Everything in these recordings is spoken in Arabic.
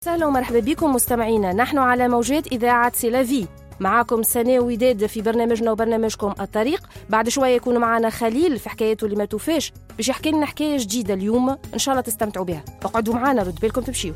سهلا ومرحبا بكم مستمعينا. نحن على موجات إذاعة سيلافي، معكم سناء وداد في برنامجنا وبرنامجكم الطريق. بعد شوية يكون معنا خليل في حكايته اللي ما توفاش، باش يحكي لنا حكاية جديدة اليوم إن شاء الله تستمتعوا بها. اقعدوا معنا، رد بالكم تمشيوا.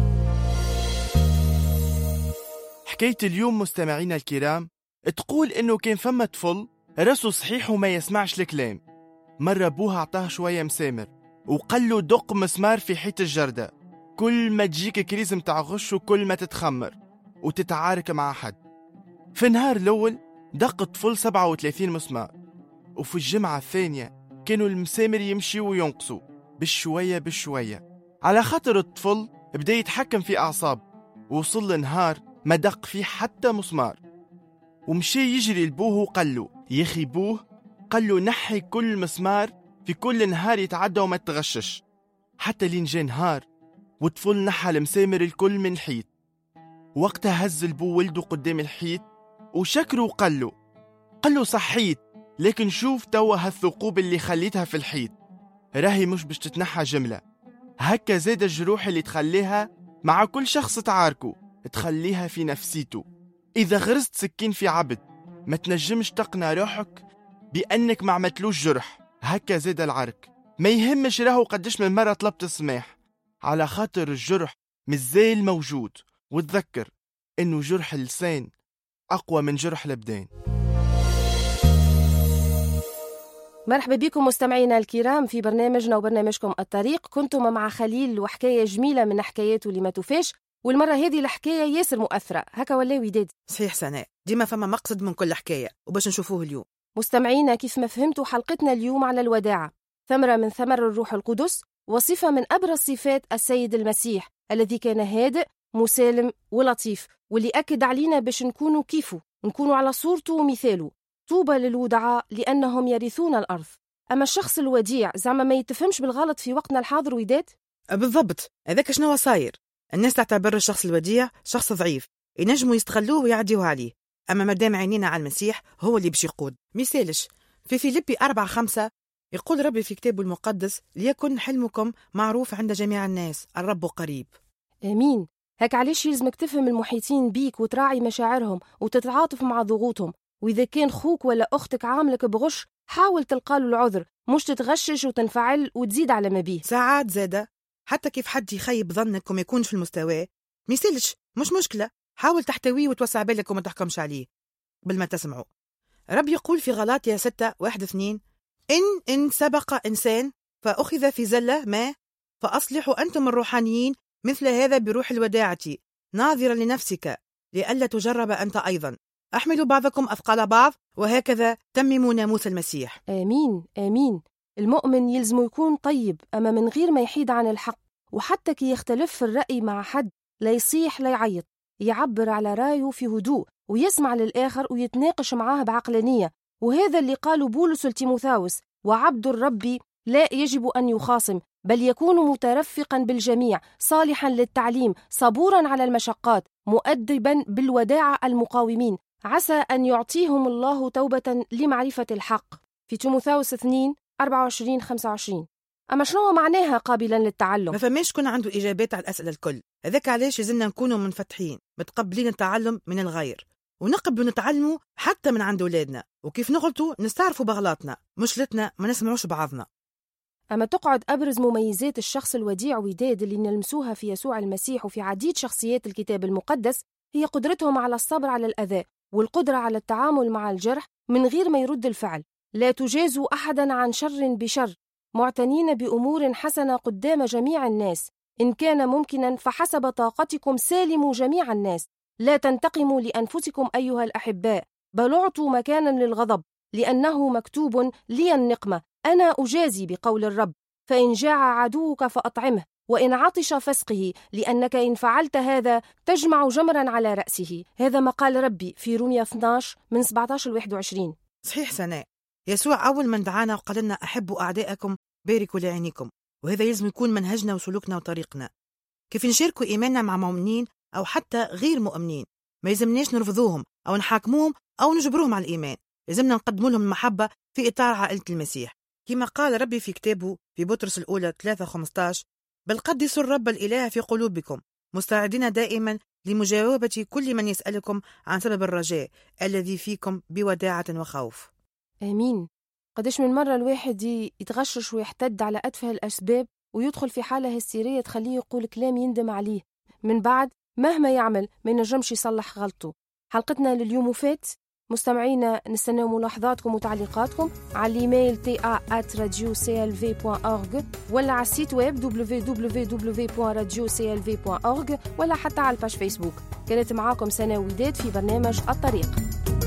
حكاية اليوم مستمعينا الكرام تقول إنه كان فما طفل راسه صحيح وما يسمعش الكلام. مرة أبوها أعطاه شوية مسامر وقال له دق مسمار في حيط الجردة، كل ما تجيك كريز متاع غش وكل ما تتخمر وتتعارك مع حد. في النهار الأول دق الطفل 37 مسمار، وفي الجمعة الثانية كانوا المسامر يمشي وينقصوا بالشوية بالشوية، على خاطر الطفل بدأ يتحكم في أعصاب. وصل النهار ما دق فيه حتى مسمار، ومشي يجري لبوه وقال له يا أخي بوه، قال له نحي كل مسمار في كل نهار يتعدى وما تغشش. حتى لين جاء نهار والطفل نحى المسامر الكل من الحيط. وقتها هز البو ولده قدام الحيط وشكره وقال له صحيت، لكن شوف توا هالثقوب اللي خليتها في الحيط راهي مش باش تتنحى جملة. هكا زاد الجروح اللي تخليها مع كل شخص تعاركه تخليها في نفسيته. إذا غرست سكين في عبد ما تنجمش تقنع روحك بأنك ما عملتلوش جرح. هكا زاد العرك، ما يهمش راهو قدش من مرة طلبت السماح، على خاطر الجرح مازال موجود. وتذكر إنه جرح اللسان أقوى من جرح الأبدان. مرحبا بكم مستمعينا الكرام في برنامجنا وبرنامجكم الطريق. كنتم مع خليل وحكاية جميلة من حكاياته اللي ما توفاش، والمرة هذه الحكاية ياسر مؤثرة. هكا ولا وداد؟ صحيح سناء، ديما فما مقصد من كل حكاية وباش نشوفوه اليوم. مستمعينا، كيف ما فهمتوا حلقتنا اليوم على الوداعة، ثمرة من ثمر الروح القدس، وصفة من أبرز صفات السيد المسيح الذي كان هادئ مسالم ولطيف، واللي أكد علينا باش نكونوا كيفه، نكونوا على صورته ومثاله. طوبى للودعاء لأنهم يرثون الأرض. أما الشخص الوديع زعما ما يتفهمش بالغلط في وقتنا الحاضر وداد؟ بالضبط، هذاك شنو صاير. الناس تعتبر الشخص الوديع شخص ضعيف ينجموا يستغلوه ويعديوه عليه. أما مادام عينينا على المسيح هو اللي باش يقود. مثالش في فيليبي 4:5 يقول ربي في كتابه المقدس ليكن حلمكم معروف عند جميع الناس، الرب قريب. آمين. هك علاش يلزمك تفهم المحيطين بيك وتراعي مشاعرهم وتتعاطف مع ضغوطهم. وإذا كان خوك ولا أختك عاملك بغش حاول تلقاله العذر، مش تتغشش وتنفعل وتزيد على ما بيه. ساعات زادة حتى كيف حد يخيب ظنك وما يكونش في المستوى ميسالش، مش مشكلة، حاول تحتويه وتوسع بالك وما تحكمش عليه قبل ما تسمعه. رب يقول في غلاطيا 6:1-2 إن سبق إنسان فأخذ في زلة ما فأصلحوا أنتم الروحانيين مثل هذا بروح الوداعة ناظرا لنفسك لئلا تجرب أنت أيضا. أحملوا بعضكم أثقال بعض وهكذا تمموا ناموس المسيح. آمين آمين. المؤمن يلزم يكون طيب أما من غير ما يحيد عن الحق، وحتى كي يختلف في الرأي مع حد لا يصيح لا يعيط، يعبر على رأيه في هدوء ويسمع للآخر ويتناقش معاه بعقلانية. وهذا اللي قاله بولس لتيموثاوس: وعبد الرب لا يجب أن يخاصم بل يكون مترفقا بالجميع، صالحا للتعليم، صبورا على المشقات، مؤدبا بالوداعة المقاومين، عسى أن يعطيهم الله توبة لمعرفة الحق. في تيموثاوس 2:24-25. أما شنو معناها قابلا للتعلم؟ ما فماش كون عنده إجابات على الأسئلة الكل. هذاك علاش يزلنا نكونوا منفتحين متقبلين التعلم من الغير، ونقبلوا نتعلموا حتى من عند أولادنا، وكيف نغلطوا نستعرفوا بغلطنا، مشكلتنا ما نسمعوش بعضنا. أما تقعد أبرز مميزات الشخص الوديع وداد اللي نلمسوها في يسوع المسيح وفي عديد شخصيات الكتاب المقدس هي قدرتهم على الصبر على الأذى والقدرة على التعامل مع الجرح من غير ما يرد الفعل. لا تجازوا أحدا عن شر بشر، معتنين بأمور حسنة قدام جميع الناس، إن كان ممكنا فحسب طاقتكم سالموا جميع الناس. لا تنتقموا لأنفسكم أيها الأحباء، بل اعطوا مكانا للغضب، لأنه مكتوب لي النقمة، أنا أجازي بقول الرب. فإن جاع عدوك فأطعمه، وإن عطش فاسقه، لأنك إن فعلت هذا تجمع جمرا على رأسه. هذا ما قال ربي في رومية 12:17-21. صحيح سناء، يسوع أول من دعانا وقال لنا أحبوا أعدائكم باركوا لعينيكم، وهذا لازم يكون منهجنا وسلوكنا وطريقنا. كيف نشاركوا إيماننا مع مؤمنين أو حتى غير مؤمنين، ما يلزمناش نرفضوهم أو نحاكموهم أو نجبروهم على الإيمان، لازمنا نقدم لهم المحبة في إطار عائلة المسيح. كما قال ربي في كتابه في بطرس الأولى 3:15: بل قدسوا الرب الإله في قلوبكم مستعدين دائما لمجاوبة كل من يسألكم عن سبب الرجاء الذي فيكم بوداعة وخوف. آمين. قديش من مرة الواحد يتغشش ويحتد على أتفه الأسباب ويدخل في حالة هستيرية تخليه يقول كلام يندم عليه، من بعد مهما يعمل ما ينجمش يصلح غلطه. حلقتنا لليوم وفات. مستمعينا نستنى ملاحظاتكم وتعليقاتكم على الإيميل ta@radioclv.org ولا على السيت ويب www.radioclv.org ولا حتى على الباج فيسبوك. كانت معاكم سنة وداد في برنامج الطريق.